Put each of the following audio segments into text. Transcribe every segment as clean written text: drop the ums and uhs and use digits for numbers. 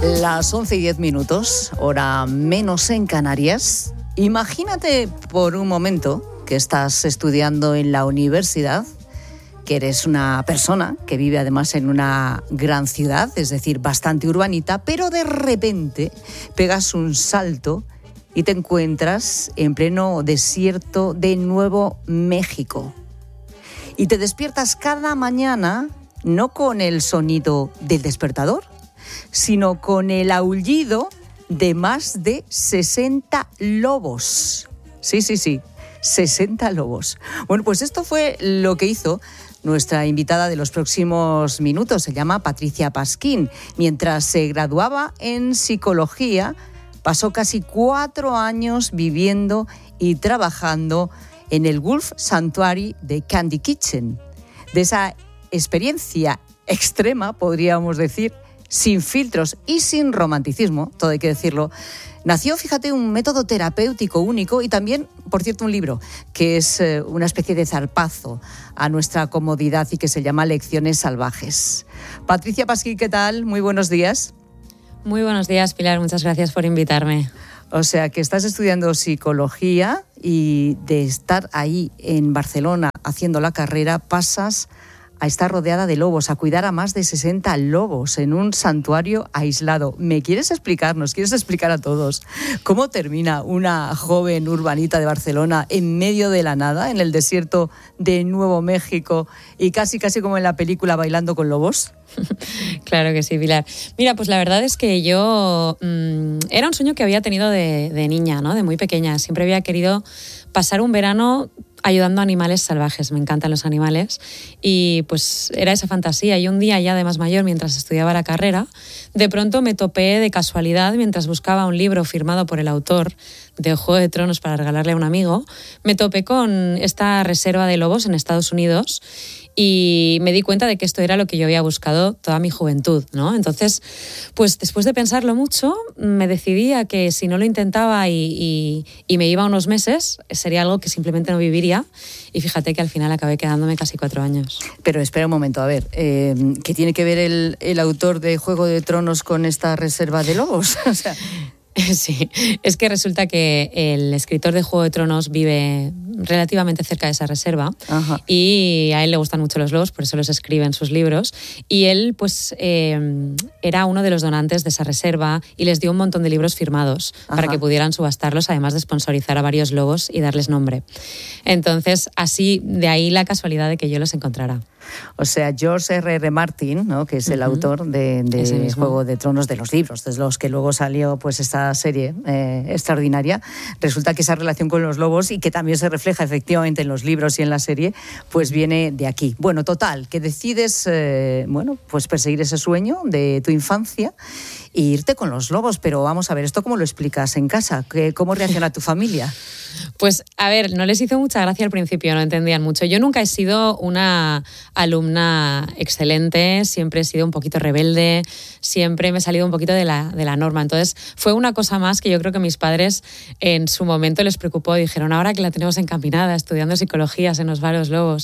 Las 11:10, hora menos en Canarias. Imagínate por un momento que estás estudiando en la universidad, que eres una persona que vive además en una gran ciudad, es decir, bastante urbanita, pero de repente pegas un salto y te encuentras en pleno desierto de Nuevo México. Y te despiertas cada mañana no con el sonido del despertador, sino con el aullido de más de 60 lobos. Sí, 60 lobos. Bueno, pues esto fue lo que hizo nuestra invitada de los próximos minutos. Se llama Patricia Pasquín. Mientras se graduaba en psicología, pasó casi 4 años viviendo y trabajando en el Wolf Sanctuary de Candy Kitchen. De esa experiencia extrema, podríamos decir, sin filtros y sin romanticismo, todo hay que decirlo, nació, fíjate, un método terapéutico único y también, por cierto, un libro que es una especie de zarpazo a nuestra comodidad y que se llama Lecciones Salvajes. Patricia Pasquín, ¿qué tal? Muy buenos días. Muy buenos días, Pilar. Muchas gracias por invitarme. O sea, que estás estudiando psicología y de estar ahí en Barcelona haciendo la carrera pasas a estar rodeada de lobos, a cuidar a más de 60 lobos en un santuario aislado. ¿Me quieres explicar a todos cómo termina una joven urbanita de Barcelona en medio de la nada, en el desierto de Nuevo México y casi como en la película Bailando con Lobos? Claro que sí, Pilar. Mira, pues la verdad es que yo era un sueño que había tenido de niña, ¿no? De muy pequeña. Siempre había querido pasar un verano ayudando a animales salvajes. Me encantan los animales y pues era esa fantasía. Y un día ya de más mayor, mientras estudiaba la carrera, de pronto me topé de casualidad, mientras buscaba un libro firmado por el autor de Juego de Tronos para regalarle a un amigo, me topé con esta reserva de lobos en Estados Unidos y me di cuenta de que esto era lo que yo había buscado toda mi juventud, ¿no? Entonces, pues después de pensarlo mucho, me decidí a que si no lo intentaba y me iba unos meses, sería algo que simplemente no viviría. Y fíjate que al final acabé quedándome casi 4 años. Pero espera un momento, a ver, ¿qué tiene que ver el autor de Juego de Tronos con esta reserva de lobos? O sea... Sí, es que resulta que el escritor de Juego de Tronos vive relativamente cerca de esa reserva. Ajá. Y a él le gustan mucho los lobos, por eso los escribe en sus libros. Y él, pues, era uno de los donantes de esa reserva y les dio un montón de libros firmados. Ajá. Para que pudieran subastarlos, además de sponsorizar a varios lobos y darles nombre. Entonces, así, de ahí la casualidad de que yo los encontrara. O sea, George R.R. Martin, ¿no?, que es el autor de Juego de Tronos, de los libros, de los que luego salió pues esta serie extraordinaria, resulta que esa relación con los lobos, y que también se refleja efectivamente en los libros y en la serie, pues viene de aquí. Bueno, total, que decides pues perseguir ese sueño de tu infancia e irte con los lobos. Pero vamos a ver, ¿esto cómo lo explicas en casa? ¿Cómo reacciona tu familia? Pues, a ver, no les hizo mucha gracia al principio, no entendían mucho. Yo nunca he sido una alumna excelente, siempre he sido un poquito rebelde, siempre me he salido un poquito de la norma. Entonces, fue una cosa más que yo creo que mis padres en su momento les preocupó. Dijeron, ahora que la tenemos encaminada, estudiando psicología, se nos va a los lobos.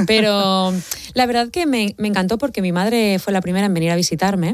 Pero la verdad que me encantó porque mi madre fue la primera en venir a visitarme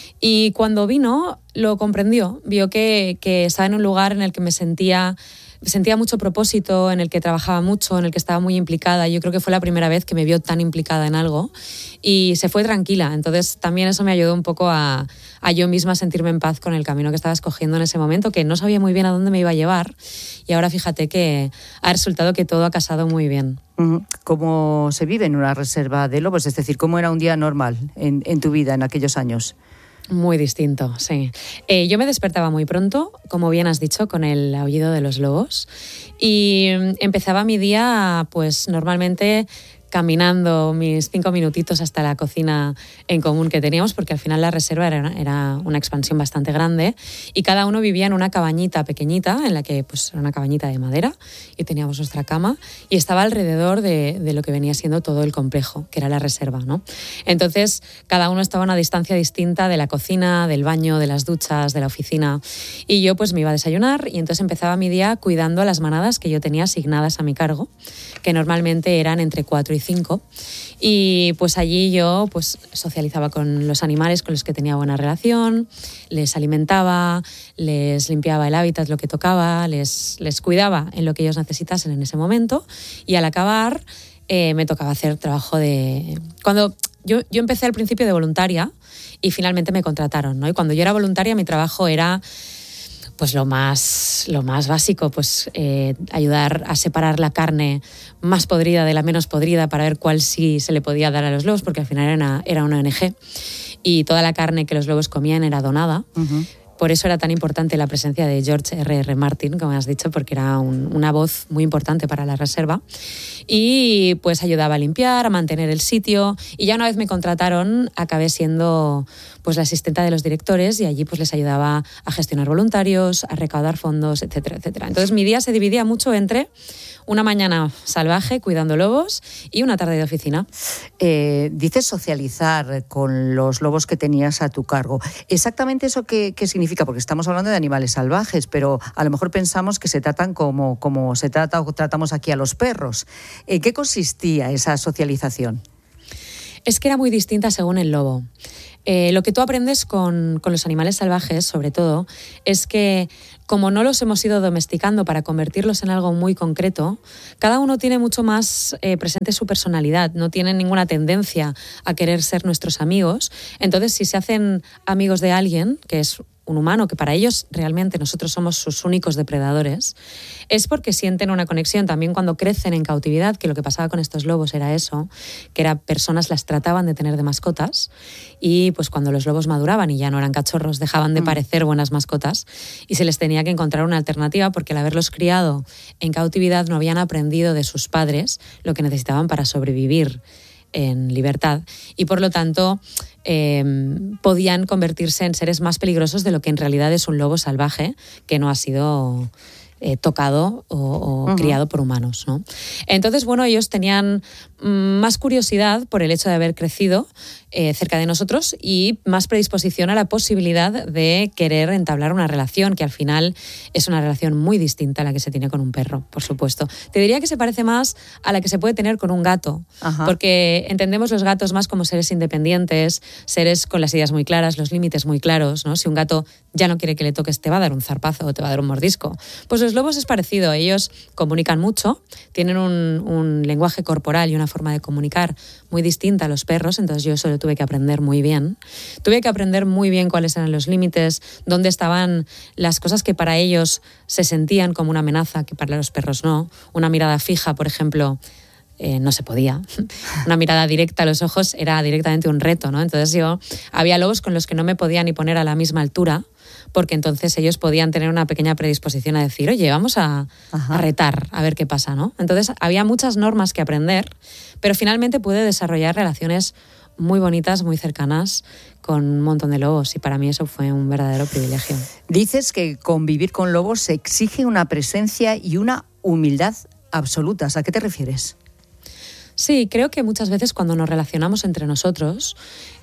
y cuando vino lo comprendió. Vio que estaba en un lugar en el que me sentía mucho propósito, en el que trabajaba mucho, en el que estaba muy implicada. Yo creo que fue la primera vez que me vio tan implicada en algo y se fue tranquila. Entonces también eso me ayudó un poco a yo misma sentirme en paz con el camino que estaba escogiendo en ese momento, que no sabía muy bien a dónde me iba a llevar, y ahora fíjate que ha resultado que todo ha casado muy bien. ¿Cómo se vive en una reserva de lobos? Es decir, ¿cómo era un día normal en tu vida en aquellos años? Muy distinto, sí. Yo me despertaba muy pronto, como bien has dicho, con el aullido de los lobos, y empezaba mi día pues normalmente caminando mis 5 minutitos hasta la cocina en común que teníamos, porque al final la reserva era una expansión bastante grande y cada uno vivía en una cabañita pequeñita, en la que pues era una cabañita de madera y teníamos nuestra cama y estaba alrededor de lo que venía siendo todo el complejo, que era la reserva, ¿no? Entonces cada uno estaba a una distancia distinta de la cocina, del baño, de las duchas, de la oficina, y yo pues me iba a desayunar y entonces empezaba mi día cuidando las manadas que yo tenía asignadas a mi cargo, que normalmente eran entre 4 y 25. Y pues allí yo pues socializaba con los animales con los que tenía buena relación, les alimentaba, les limpiaba el hábitat, lo que tocaba, les cuidaba en lo que ellos necesitasen en ese momento, y al acabar me tocaba hacer trabajo de... Cuando yo empecé al principio de voluntaria y finalmente me contrataron, ¿no? Y cuando yo era voluntaria mi trabajo era pues lo más básico, pues ayudar a separar la carne más podrida de la menos podrida para ver cuál sí se le podía dar a los lobos, porque al final era una ONG y toda la carne que los lobos comían era donada. Uh-huh. Por eso era tan importante la presencia de George R.R. Martin, como has dicho, porque era una voz muy importante para la reserva. Y pues ayudaba a limpiar, a mantener el sitio. Y ya una vez me contrataron, acabé siendo pues la asistenta de los directores, y allí pues les ayudaba a gestionar voluntarios, a recaudar fondos, etcétera, etcétera. Entonces mi día se dividía mucho entre una mañana salvaje cuidando lobos y una tarde de oficina. Dices socializar con los lobos que tenías a tu cargo. ¿Exactamente eso qué significa? Porque estamos hablando de animales salvajes, pero a lo mejor pensamos que se tratan como se trata o tratamos aquí a los perros. ¿En qué consistía esa socialización? Es que era muy distinta según el lobo. Lo que tú aprendes con los animales salvajes, sobre todo, es que como no los hemos ido domesticando para convertirlos en algo muy concreto, cada uno tiene mucho más presente su personalidad, no tienen ninguna tendencia a querer ser nuestros amigos. Entonces, si se hacen amigos de alguien, que es un humano, que para ellos realmente nosotros somos sus únicos depredadores, es porque sienten una conexión. También cuando crecen en cautividad, que lo que pasaba con estos lobos era eso, que era personas las trataban de tener de mascotas, y pues cuando los lobos maduraban y ya no eran cachorros, dejaban de parecer buenas mascotas y se les tenía que encontrar una alternativa, porque al haberlos criado en cautividad no habían aprendido de sus padres lo que necesitaban para sobrevivir en libertad, y por lo tanto podían convertirse en seres más peligrosos de lo que en realidad es un lobo salvaje que no ha sido tocado o uh-huh. criado por humanos, ¿no? Entonces, bueno, ellos tenían más curiosidad por el hecho de haber crecido cerca de nosotros y más predisposición a la posibilidad de querer entablar una relación, que al final es una relación muy distinta a la que se tiene con un perro, por supuesto. Te diría que se parece más a la que se puede tener con un gato, uh-huh. porque entendemos los gatos más como seres independientes, seres con las ideas muy claras, los límites muy claros, ¿no? Si un gato ya no quiere que le toques, te va a dar un zarpazo o te va a dar un mordisco. Pues los lobos es parecido, ellos comunican mucho, tienen un lenguaje corporal y una forma de comunicar muy distinta a los perros, entonces yo eso lo tuve que aprender muy bien. Tuve que aprender muy bien cuáles eran los límites, dónde estaban las cosas que para ellos se sentían como una amenaza, que para los perros no. Una mirada fija, por ejemplo, no se podía. Una mirada directa a los ojos era directamente un reto, ¿no? Entonces había lobos con los que no me podía ni poner a la misma altura, porque entonces ellos podían tener una pequeña predisposición a decir, oye, vamos a retar, a ver qué pasa, ¿no? Entonces había muchas normas que aprender, pero finalmente pude desarrollar relaciones muy bonitas, muy cercanas, con un montón de lobos, y para mí eso fue un verdadero privilegio. Dices que convivir con lobos se exige una presencia y una humildad absolutas. ¿A qué te refieres? Sí, creo que muchas veces cuando nos relacionamos entre nosotros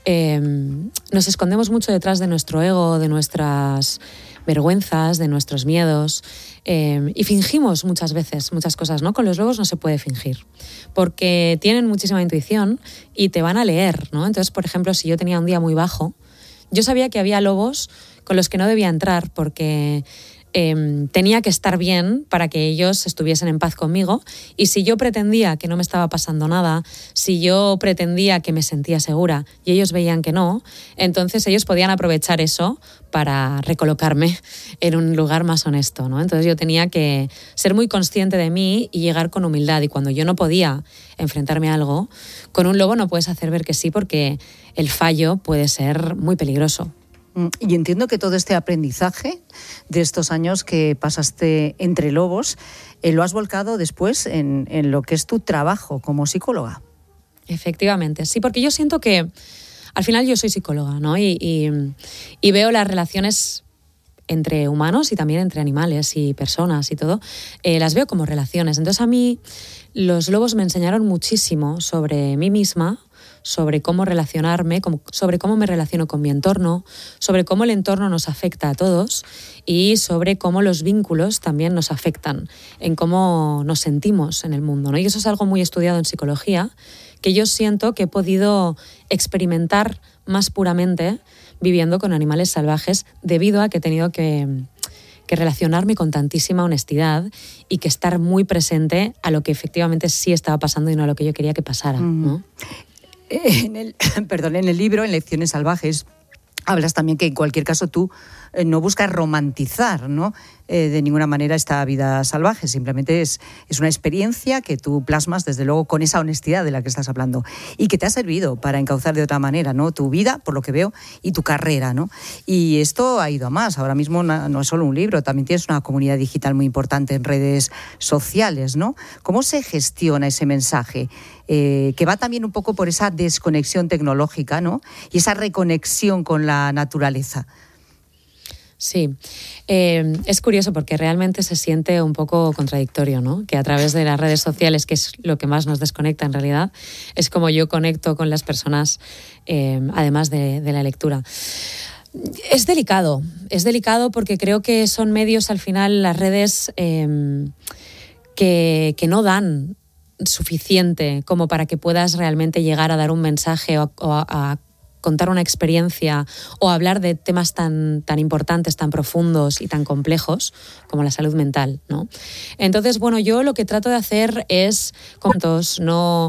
nos escondemos mucho detrás de nuestro ego, de nuestras vergüenzas, de nuestros miedos, y fingimos muchas veces muchas cosas, ¿no? Con los lobos no se puede fingir, porque tienen muchísima intuición y te van a leer, ¿no? Entonces, por ejemplo, si yo tenía un día muy bajo, yo sabía que había lobos con los que no debía entrar, porque tenía que estar bien para que ellos estuviesen en paz conmigo, y si yo pretendía que no me estaba pasando nada, si yo pretendía que me sentía segura y ellos veían que no, entonces ellos podían aprovechar eso para recolocarme en un lugar más honesto, ¿no? Entonces yo tenía que ser muy consciente de mí y llegar con humildad, y cuando yo no podía enfrentarme a algo, con un lobo no puedes hacer ver que sí, porque el fallo puede ser muy peligroso. Y entiendo que todo este aprendizaje de estos años que pasaste entre lobos lo has volcado después en lo que es tu trabajo como psicóloga. Efectivamente, sí, porque yo siento que al final yo soy psicóloga, ¿no? Y veo las relaciones entre humanos y también entre animales y personas y todo, las veo como relaciones. Entonces a mí los lobos me enseñaron muchísimo sobre mí misma, sobre cómo relacionarme, sobre cómo me relaciono con mi entorno, sobre cómo el entorno nos afecta a todos y sobre cómo los vínculos también nos afectan en cómo nos sentimos en el mundo, ¿no? Y eso es algo muy estudiado en psicología, que yo siento que he podido experimentar más puramente viviendo con animales salvajes debido a que he tenido que relacionarme con tantísima honestidad y que estar muy presente a lo que efectivamente sí estaba pasando y no a lo que yo quería que pasara, ¿no? En el libro, en Lecciones Salvajes, hablas también que en cualquier caso tú no buscas romantizar, ¿no? De ninguna manera esta vida salvaje, simplemente es una experiencia que tú plasmas desde luego con esa honestidad de la que estás hablando y que te ha servido para encauzar de otra manera, ¿no? Tu vida, por lo que veo, y tu carrera, ¿no? Y esto ha ido a más, ahora mismo no es solo un libro, también tienes una comunidad digital muy importante en redes sociales, ¿no? ¿Cómo se gestiona ese mensaje? Que va también un poco por esa desconexión tecnológica, ¿no? Y esa reconexión con la naturaleza. Sí, es curioso porque realmente se siente un poco contradictorio, ¿no? Que a través de las redes sociales, que es lo que más nos desconecta en realidad, es como yo conecto con las personas, además de la lectura. Es delicado porque creo que son medios, al final, las redes que no dan suficiente como para que puedas realmente llegar a dar un mensaje o a contar una experiencia o hablar de temas tan importantes, tan profundos y tan complejos como la salud mental, ¿no? Entonces, bueno, yo lo que trato de hacer es, no